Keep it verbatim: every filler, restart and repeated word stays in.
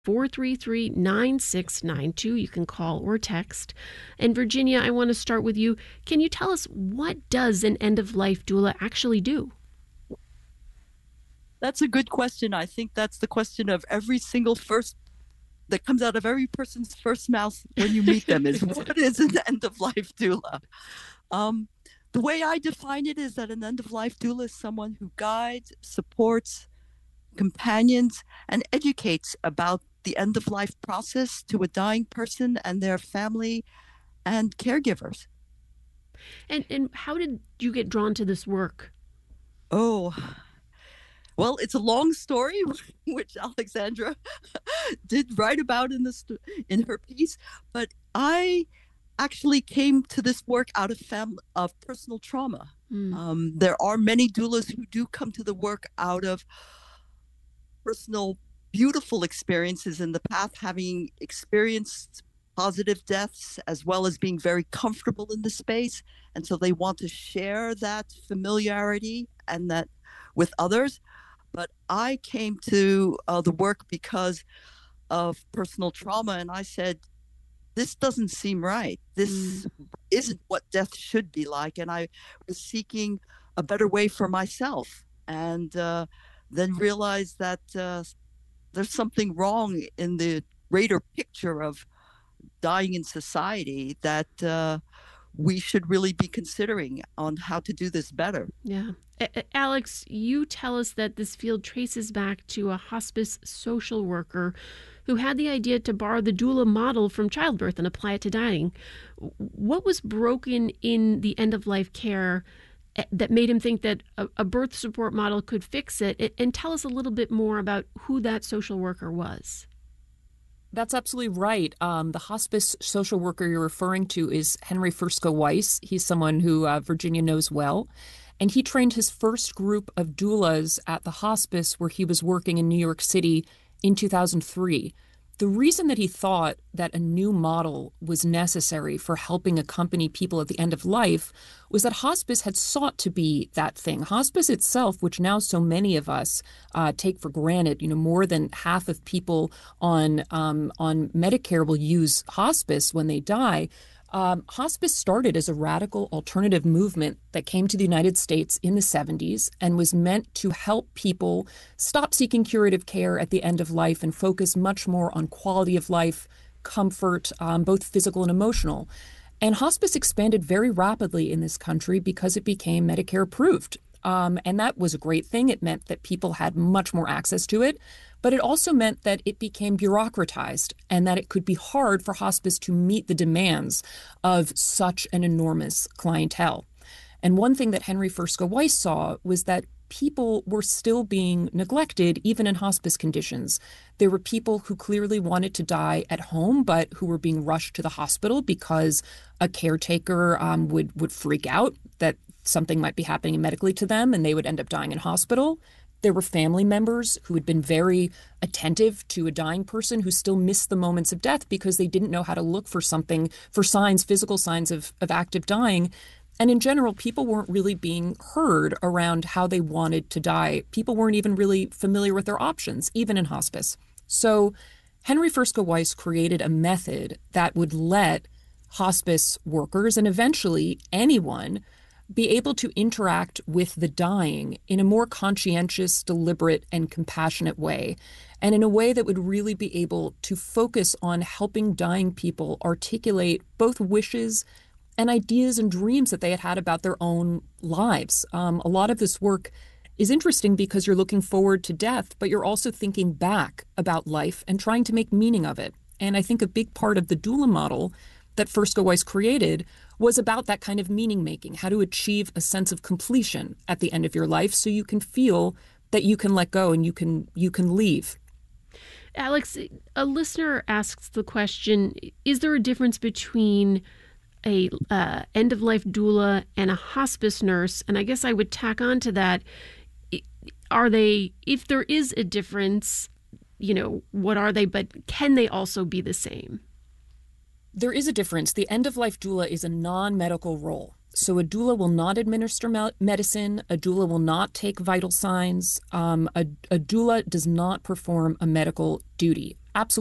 four three three, nine six nine two. You can call or text. And Virginia, I want to start with you. Can you tell us, what does an end-of-life doula actually do? That's a good question. I think that's the question of every single first that comes out of every person's first mouth when you meet them is what is an end-of-life doula? Um, the way I define it is that an end-of-life doula is someone who guides, supports, companions, and educates about the end-of-life process to a dying person and their family and caregivers. And and how did you get drawn to this work? Oh, well, it's a long story, which Alexandra did write about in this in her piece. But I actually came to this work out of fam- of personal trauma. Mm. Um, there are many doulas who do come to the work out of personal, beautiful experiences in the path, having experienced positive deaths as well as being very comfortable in the space, and so they want to share that familiarity and that with others. But I came to uh, the work because of personal trauma, and I said, this doesn't seem right. This mm. isn't what death should be like. And I was seeking a better way for myself, and uh, then realized that uh, there's something wrong in the greater picture of dying in society that uh, we should really be considering on how to do this better. Yeah. A- Alex, you tell us that this field traces back to a hospice social worker who had the idea to borrow the doula model from childbirth and apply it to dying. What was broken in the end-of-life care that made him think that a, a birth support model could fix it? And tell us a little bit more about who that social worker was. That's absolutely right. Um, the hospice social worker you're referring to is Henry Fursko Weiss. He's someone who uh, Virginia knows well. And he trained his first group of doulas at the hospice where he was working in New York City in two thousand three. The reason that he thought that a new model was necessary for helping accompany people at the end of life was that hospice had sought to be that thing. Hospice itself, which now so many of us uh, take for granted, you know, more than half of people on um, on Medicare will use hospice when they die. Um, hospice started as a radical alternative movement that came to the United States in the seventies and was meant to help people stop seeking curative care at the end of life and focus much more on quality of life, comfort, um, both physical and emotional. And hospice expanded very rapidly in this country because it became Medicare approved. Um, and that was a great thing. It meant that people had much more access to it. But it also meant that it became bureaucratized and that it could be hard for hospice to meet the demands of such an enormous clientele. And one thing that Henry Fursko Weiss saw was that people were still being neglected, even in hospice conditions. There were people who clearly wanted to die at home, but who were being rushed to the hospital because a caretaker um, would, would freak out that something might be happening medically to them and they would end up dying in hospital. There were family members who had been very attentive to a dying person who still missed the moments of death because they didn't know how to look for something, for signs, physical signs of, of active dying. And in general, people weren't really being heard around how they wanted to die. People weren't even really familiar with their options, even in hospice. So Henry Fursko Weiss created a method that would let hospice workers and eventually anyone be able to interact with the dying in a more conscientious, deliberate, and compassionate way, and in a way that would really be able to focus on helping dying people articulate both wishes and ideas and dreams that they had had about their own lives. Um, a lot of this work is interesting because you're looking forward to death, but you're also thinking back about life and trying to make meaning of it. And I think a big part of the doula model that Fursko Weiss created was about that kind of meaning making, how to achieve a sense of completion at the end of your life so you can feel that you can let go and you can you can leave. Alex, a listener asks the question, is there a difference between a uh, end-of-life doula and a hospice nurse? And I guess I would tack on to that, are they, if there is a difference, you know, what are they, but can they also be the same? There is a difference. The end-of-life doula is a non-medical role. So a doula will not administer me- medicine. A doula will not take vital signs. Um, a, a doula does not perform a medical duty. Absolutely.